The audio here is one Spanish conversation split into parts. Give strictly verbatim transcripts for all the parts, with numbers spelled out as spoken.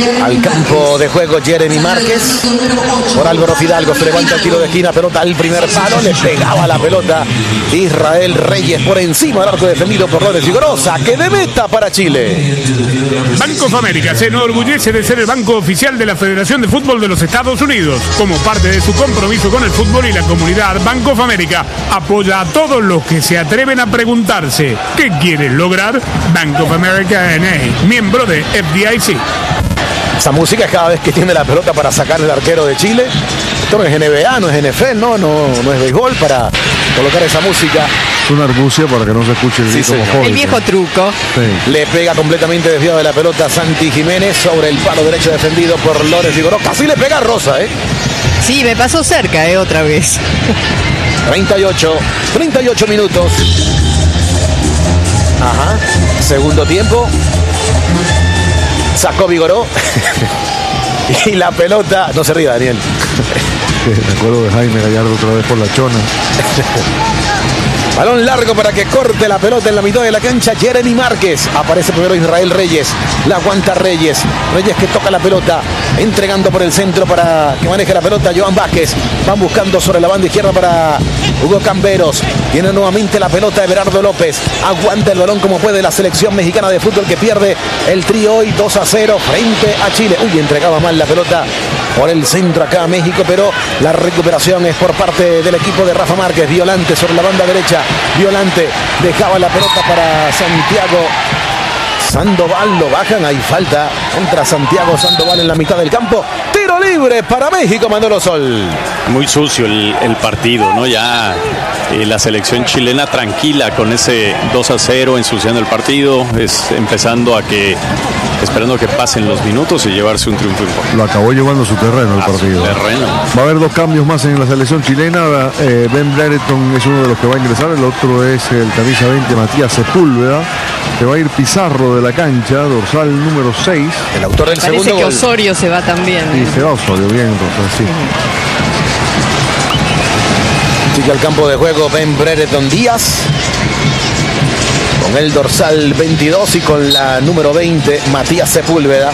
Al campo de juego Jeremy Márquez. Por Álvaro Fidalgo se levanta el tiro de esquina, pelota al primer palo, le pegaba la pelota Israel Reyes por encima del arco defendido por Lores Vigorosa, que de meta para Chile. Banco of America se enorgullece de ser el banco oficial de la Federación de Fútbol de los Estados Unidos. Como parte de su compromiso con el fútbol y la comunidad, Banco of America apoya a todos los que se atreven a preguntarse ¿qué quieren lograr? Bank of America N A, miembro de F D I C. Esa música es cada vez que tiene la pelota para sacar el arquero de Chile. Esto no es N B A, no es N F L, no, no, no es béisbol para colocar esa música. Es una argucia para que no se escuche el, sí, como joven, el viejo truco. Sí. Le pega completamente desviado de la pelota Santi Jiménez sobre el palo derecho defendido por Lores Vigoró. Casi le pega a Rosa, ¿eh? Sí, me pasó cerca, ¿eh? Otra vez. treinta y ocho, treinta y ocho minutos. Ajá. Segundo tiempo. Sacó Vigoró. Y la pelota. No se ríe, Daniel. Me acuerdo de Jaime Gallardo otra vez por la chona. Balón largo para que corte la pelota en la mitad de la cancha. Jeremy Márquez. Aparece primero Israel Reyes. La aguanta Reyes. Reyes que toca la pelota. Entregando por el centro para que maneje la pelota Joan Vázquez. Van buscando sobre la banda izquierda para Hugo Camberos. Tiene nuevamente la pelota Everardo López. Aguanta el balón como puede la selección mexicana de fútbol, que pierde el trío hoy dos a cero frente a Chile. Uy, entregaba mal la pelota por el centro acá a México, pero la recuperación es por parte del equipo de Rafa Márquez. Violante sobre la banda derecha. Violante dejaba la pelota para Santiago Sandoval, lo bajan, hay falta contra Santiago Sandoval en la mitad del campo. Tiro libre para México, Manolo Sol. Muy sucio el, el partido, ¿no? Ya eh, la selección chilena tranquila con ese dos a cero, ensuciando el partido, es empezando a que, esperando que pasen los minutos y llevarse un triunfo importante. Lo acabó llevando a su terreno el a partido. Su terreno. Va a haber dos cambios más en la selección chilena. Eh, Ben Brereton es uno de los que va a ingresar, el otro es el camisa veinte, Matías Sepúlveda. Se va a ir Pizarro de la cancha, dorsal número seis. El autor del Parece segundo que gol. Osorio se va también. Sí, se va Osorio, bien, entonces, sí. Sigue al campo de juego Ben Brereton Díaz. Con el dorsal veintidós y con la número veinte, Matías Sepúlveda.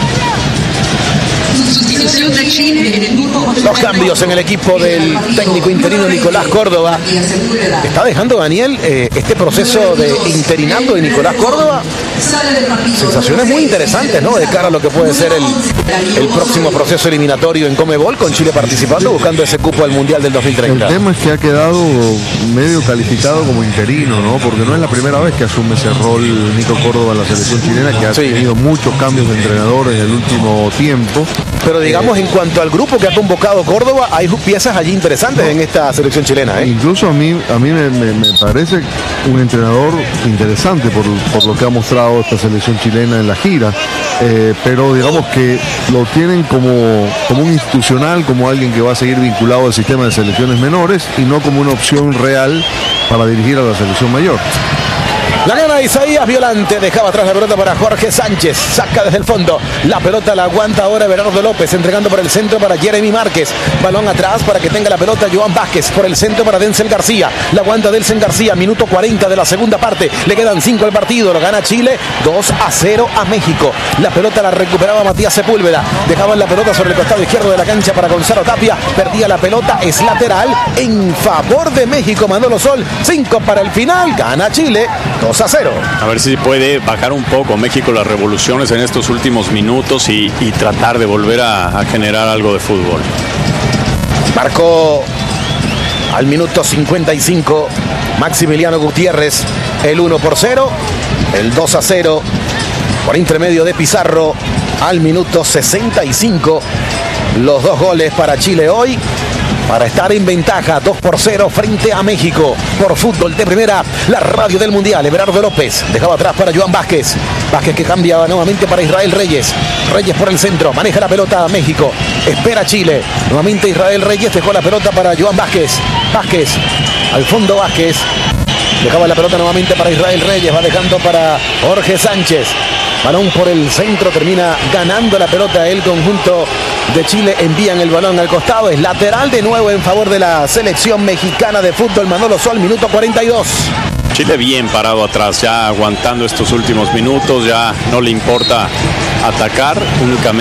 Los cambios en el equipo del técnico interino Nicolás Córdoba. Está dejando, Daniel, eh, este proceso de interinato de Nicolás Córdoba sensaciones muy interesantes, ¿no? De cara a lo que puede ser el, el próximo proceso eliminatorio en Conmebol, con Chile participando, buscando ese cupo al Mundial del dos mil treinta. El tema es que ha quedado medio calificado como interino, ¿no? Porque no es la primera vez que asume ese rol Nico Córdoba en la selección chilena, que ha Sí. tenido muchos cambios de entrenador en el último tiempo. Pero digamos, en cuanto al grupo que ha convocado Córdoba, hay piezas allí interesantes en esta selección chilena, ¿eh? Incluso a mí, a mí me, me- me parece un entrenador interesante por, por lo que ha mostrado esta selección chilena en la gira. Eh, pero digamos que lo tienen como, como un institucional, como alguien que va a seguir vinculado al sistema de selecciones menores y no como una opción real para dirigir a la selección mayor. La gana Isaías Violante, dejaba atrás la pelota para Jorge Sánchez, saca desde el fondo, la pelota la aguanta ahora Everardo López, entregando por el centro para Jeremy Márquez, balón atrás para que tenga la pelota Joan Vázquez, por el centro para Denzel García, la aguanta Denzel García, minuto cuarenta de la segunda parte, le quedan cinco al partido, lo gana Chile, dos a cero a México, la pelota la recuperaba Matías Sepúlveda, dejaban la pelota sobre el costado izquierdo de la cancha para Gonzalo Tapia, perdía la pelota, es lateral en favor de México, Manolo Sol, cinco para el final, gana Chile, dos a cero. A ver si puede bajar un poco México las revoluciones en estos últimos minutos y, y tratar de volver a, a generar algo de fútbol. Marcó al minuto cincuenta y cinco Maximiliano Gutiérrez el uno por cero, el dos a cero por intermedio de Pizarro al minuto sesenta y cinco. Los dos goles para Chile hoy, para estar en ventaja dos por cero frente a México. Por Fútbol de Primera, la radio del Mundial. Everardo López dejaba atrás para Joan Vázquez. Vázquez que cambia nuevamente para Israel Reyes. Reyes por el centro, maneja la pelota a México. Espera Chile. Nuevamente Israel Reyes dejó la pelota para Joan Vázquez. Vázquez, al fondo Vázquez. Dejaba la pelota nuevamente para Israel Reyes. Va dejando para Jorge Sánchez. Balón por el centro, termina ganando la pelota el conjunto de Chile. Envían el balón al costado, es lateral de nuevo en favor de la selección mexicana de fútbol. Manolo Sol, minuto cuarenta y dos. Chile bien parado atrás, ya aguantando estos últimos minutos, ya no le importa atacar, únicamente